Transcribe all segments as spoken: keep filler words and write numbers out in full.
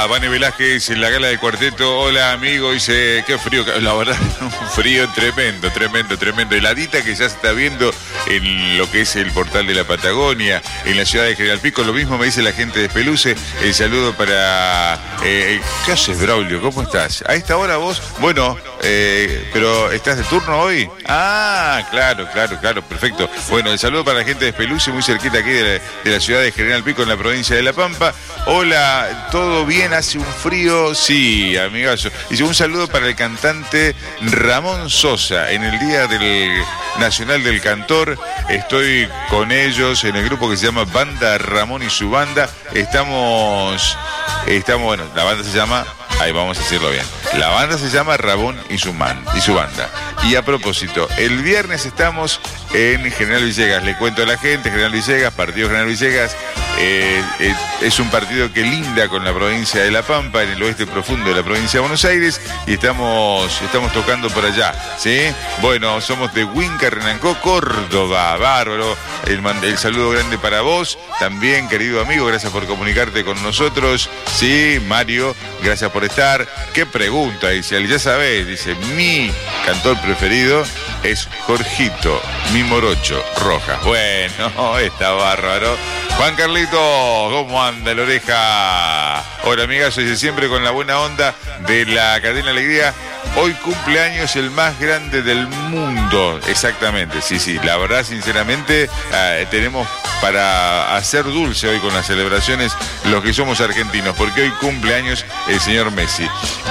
Hola, Vane Velázquez en la gala del cuarteto. Hola, amigo. Dice, qué frío. La verdad, un frío tremendo, tremendo, tremendo. Heladita que ya se está viendo en lo que es el portal de la Patagonia, en la ciudad de General Pico. Lo mismo me dice la gente de Espeluce. El saludo para... Eh, ¿Qué haces, Braulio? ¿Cómo estás? A esta hora vos... Bueno, eh, pero ¿estás de turno hoy? Ah, claro, claro, claro, perfecto. Bueno, el saludo para la gente de Espeluce, muy cerquita aquí de la, de la ciudad de General Pico, en la provincia de La Pampa. Hola, ¿todo bien? ¿Hace un frío? Sí, amigazo. Y un saludo para el cantante Ramón Sosa. En el Día del Nacional del Cantor, estoy con ellos en el grupo que se llama Banda Ramón y su banda. Estamos, estamos, bueno, la banda se llama... Ahí vamos a decirlo bien. La banda se llama Ramón y su, man, y su banda. Y a propósito, el viernes estamos en General Villegas. Le cuento a la gente, General Villegas, partido General Villegas. Eh, eh, es un partido que linda con la provincia de La Pampa, en el oeste profundo de la provincia de Buenos Aires, y estamos, estamos tocando por allá, ¿sí? Bueno, somos de Huinca, Renancó, Córdoba, bárbaro. El, el saludo grande para vos, también, querido amigo, gracias por comunicarte con nosotros, ¿sí? Mario, gracias por estar. ¿Qué pregunta? Dice, ya sabés, dice, mi cantor preferido es Jorgito, mi morocho, Rojas. Bueno, está bárbaro. Juan Carlito, ¿cómo anda la oreja? Hola, amigas, soy siempre con la buena onda de la cadena Alegría. Hoy cumpleaños el más grande del mundo. Exactamente, sí, sí. La verdad, sinceramente, eh, tenemos para hacer dulce hoy con las celebraciones los que somos argentinos, porque hoy cumpleaños el señor Messi.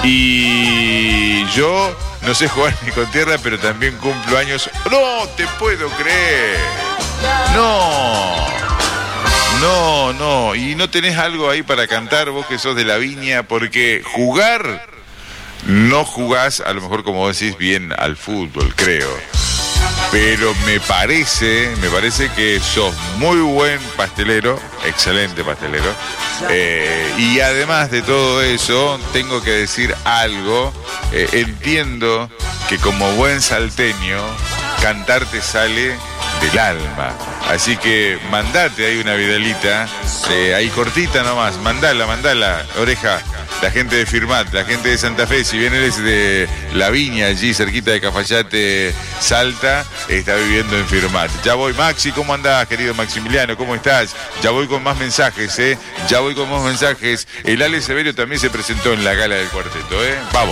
Y yo no sé jugar ni con tierra, pero también cumplo años. ¡No te puedo creer! ¡No! No, no, y no tenés algo ahí para cantar, vos que sos de la viña, porque jugar, no jugás, a lo mejor como vos decís, bien al fútbol, creo. Pero me parece, me parece que sos muy buen pastelero, excelente pastelero. Eh, y además de todo eso, tengo que decir algo. Eh, entiendo que como buen salteño, cantar te sale del alma. Así que mandate ahí una vidalita, eh, ahí cortita nomás, mandala, mandala, oreja. La gente de Firmat, la gente de Santa Fe, si bien eres de La Viña, allí cerquita de Cafayate, Salta, está viviendo en Firmat. Ya voy, Maxi, ¿cómo andás, querido Maximiliano? ¿Cómo estás? Ya voy con más mensajes, ¿eh? Ya voy con más mensajes. El Ale Severo también se presentó en la gala del cuarteto, ¿eh? Vamos.